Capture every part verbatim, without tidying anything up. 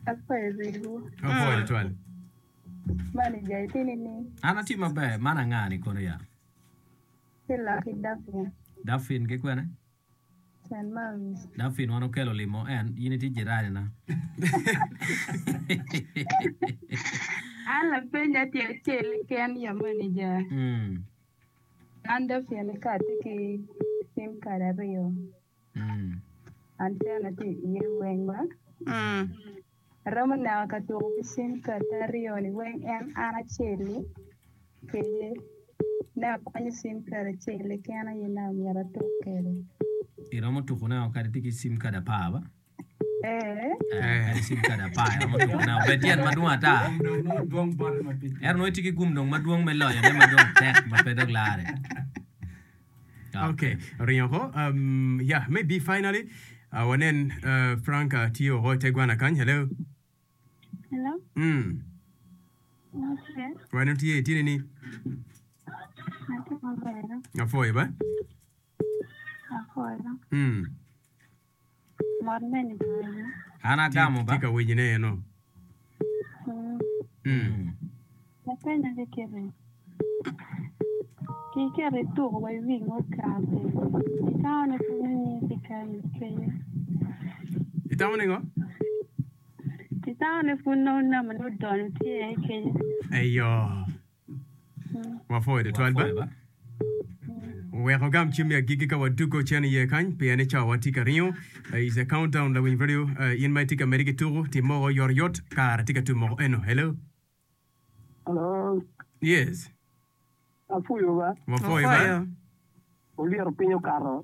Akwai zidu. Akwai twal. Mani jaiti nini. Ana ti mabe mana ngani kono ya. Sila kidafin. Dafin ke kwene? San Mams. Dafin wano kelo limo en yini ti jirani na. Ala penya ti chele ken ya mani ja. Mm. Anda fiani kati ki sim kada rio. Mm. Antena ti ye wengba. Mm. Rama na ka to sim kada rio ni weng en ana chele. Keye na kwani sim kada chele kana yina mira to kere. Iramo tukuna wakati tiki sim kada pa ba? Eh. Eh, sim kada pa. Iramo tukuna betian maduang ata. Erno tiki gumdong maduang meloy ne maduang tek mapedog lare. Okay, Rianho. Um, yeah, maybe finally, uh, when then uh, Franca Tio Hotegwana kan hello. Hello. Hmm. Okay. Why don't you eat any? Nanti mampera. Afoy ba? Afuera. Hmm. Morne ni bayo. Ana gamo ba? Tika wejine no. Hmm. Hmm. Napenda kekere. Kekere tu kwa hivi ngokaze. Itaona kunini sikali keye. Itaone ngo? Itaona funo na mano don tie keye. Ayo. Wafoy de twelve ba? Welcome to me gigi ka waduko chani ye kan pe ane cha watika rio is a countdown la win video in my tika america tour ti mo your yacht car tika tu mo eno hello. Hello. Yes. Afuyo ba? Wafoy ba? Oliver Pinho Carro.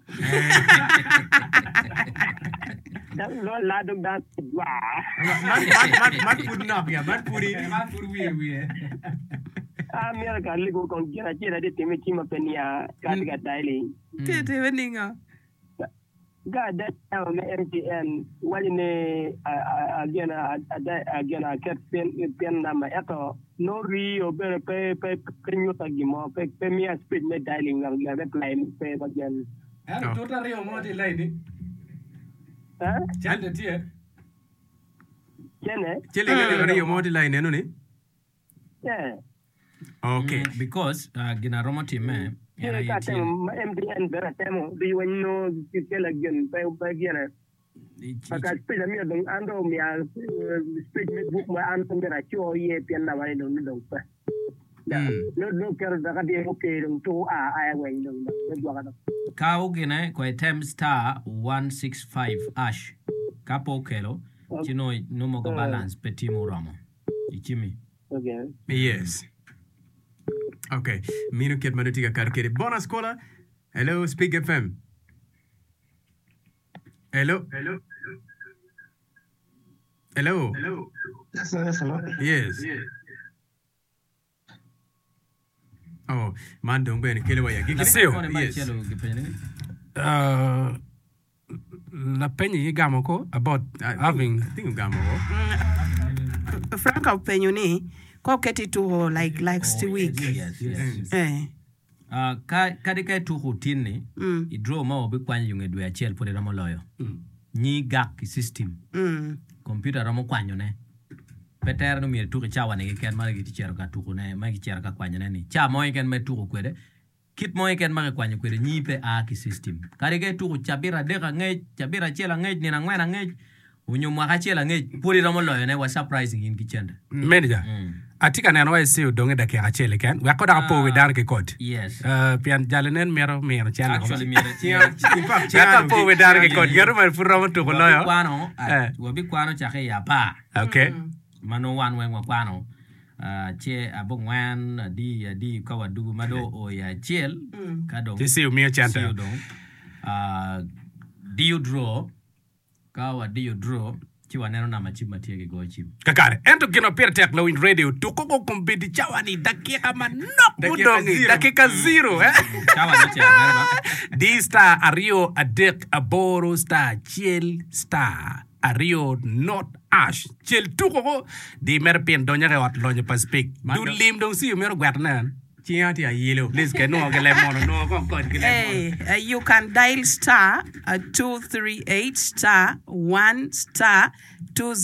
Lo la dum da wa. Mat mat mat mat pud na ya mat pudi. Mat pud wi wi. Ah, mira ka ligo kon kira kira de teme kima penia ka ga daily. Tete weninga. Ga da ta me R T N wali ne again again a ket pen pen na ma eto no ri o be pe pe penyo ta gimo pe pe mi speed me dialing ngang ya reply pe ba gen. Ano tota rio mo di line. Ha? Chande tie. Kene? Chele ga rio mo di line no ni? Yeah. Okay. Mm, because uh, gina Roma team me era yiti M D N bera temo di wenno kela gen pe pe gena aka speed mi don ando mi a speed mi book ma an bera cho ye pen na wai don don pa no no kero da di okay don to a a wai don do do ga ka gina ko tem star one six five ash kapo kelo chino no mo balance petimo Roma ichimi. Okay. Yes. Okay, minu ket manutika karkere. Bona scola. Hello, Speak F M. Hello. Hello. Hello. Hello. Yes, yes, hello. Yes. Yes. Oh, man don't ben kele waya. Yes. Uh, la penny gamo ko about uh, having. I think gamo. Franca penyo ni. Ko keti to like like sti week. Yes, yes. Eh. Ah, ka kadika tu routine ni. I draw ma obi kwanyo yung edwe achiel pore ramo loyo. Ni gak system. Mm. Computer ramo kwanyo ne. Peter no mi tu chawa ne ken ma gi tichero ka tu ne ma gi tichero ka kwanyo ne ni. Cha mo ken me tu kwede. Kit mo ken ma kwanyo kwede ni pe a ki system. Kadika tu chabira de ka nge chabira chela nge ni na ngwana nge. Unyo mwaka chela nge pore ramo loyo ne was surprising in kitchen. Manager. Atika na nawa isi udonge dake achele ken. Wako da po with dark code. Yes. Uh, pian jalenen mero mero chana. Actually mero. Wako po with dark code. Gero mal furra mo tuko loyo. Kwano. Wabi kwano chake ya pa. Okay. Mano wan wen kwano. Che abong wan di di kawa dugu mado o ya chel. Kado. Tisi umio chanta. Tisi udong. Di you draw. Kawa di you draw. Chiwa neno na machima tiege go chim. Kakare, ento kino pira tekno in radio, tukoko kumbidi chawa ni dakika manok budongi, dakika zero, eh? Chawa ni chawa, D star, ario, adek, aboro, star, chiel, star, ario, not ash, chiel tukoko, di merpien donya ke wat lonye pa speak. Du lim dong si, umero gwetnan. Chiati a yellow. Please get no gelemono, no concord Hey, uh, you can dial star uh, two three eight star one star two.